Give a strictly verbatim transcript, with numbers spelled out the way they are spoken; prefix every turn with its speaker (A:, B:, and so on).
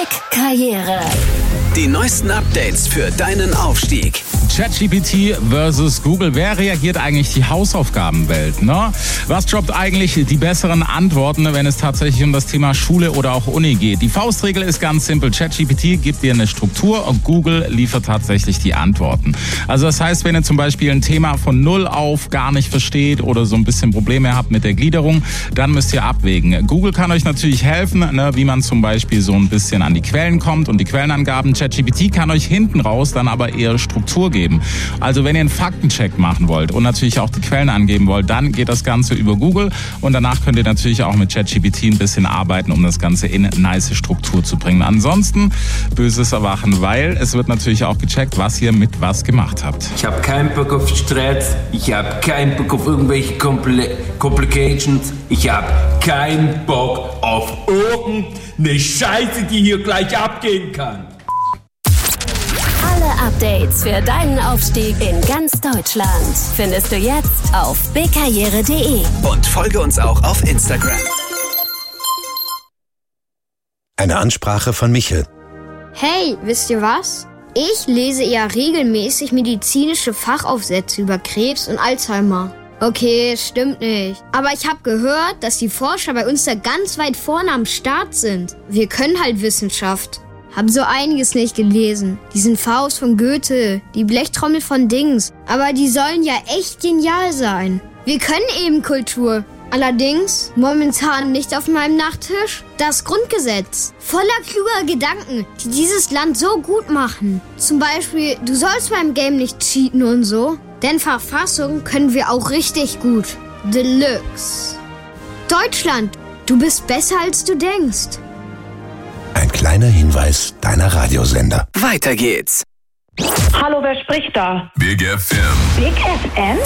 A: Big Karriere.
B: Die neuesten Updates für deinen Aufstieg.
C: ChatGPT versus Google. Wer reagiert eigentlich die Hausaufgabenwelt? Ne? Was droppt eigentlich die besseren Antworten, wenn es tatsächlich um das Thema Schule oder auch Uni geht? Die Faustregel ist ganz simpel. ChatGPT gibt dir eine Struktur und Google liefert tatsächlich die Antworten. Also das heißt, wenn ihr zum Beispiel ein Thema von null auf gar nicht versteht oder so ein bisschen Probleme habt mit der Gliederung, dann müsst ihr abwägen. Google kann euch natürlich helfen, ne, wie man zum Beispiel so ein bisschen an die Quellen kommt und die Quellenangaben. ChatGPT kann euch hinten raus dann aber eher Struktur geben. Also wenn ihr einen Faktencheck machen wollt und natürlich auch die Quellen angeben wollt, dann geht das Ganze über Google und danach könnt ihr natürlich auch mit ChatGPT ein bisschen arbeiten, um das Ganze in nice Struktur zu bringen. Ansonsten böses Erwachen, weil es wird natürlich auch gecheckt, was ihr mit was gemacht habt.
D: Ich habe keinen Bock auf Stress, ich habe keinen Bock auf irgendwelche Compl- Complications, ich habe keinen Bock auf irgendeine Scheiße, die hier gleich abgehen kann.
A: Alle Updates für deinen Aufstieg in ganz Deutschland findest du jetzt auf big karriere punkt de.
B: Und folge uns auch auf Instagram.
E: Eine Ansprache von Michel.
F: Hey, wisst ihr was? Ich lese ja regelmäßig medizinische Fachaufsätze über Krebs und Alzheimer. Okay, stimmt nicht. Aber ich habe gehört, dass die Forscher bei uns da ganz weit vorne am Start sind. Wir können halt Wissenschaft. Hab so einiges nicht gelesen. Diesen Faust von Goethe, die Blechtrommel von Dings. Aber die sollen ja echt genial sein. Wir können eben Kultur. Allerdings momentan nicht auf meinem Nachttisch das Grundgesetz. Voller kluger Gedanken, die dieses Land so gut machen. Zum Beispiel, du sollst beim Game nicht cheaten und so. Denn Verfassung können wir auch richtig gut. Deluxe. Deutschland, du bist besser als du denkst.
E: Ein kleiner Hinweis deiner Radiosender.
B: Weiter geht's.
G: Hallo, wer spricht da?
H: Big F M.
G: Big F M?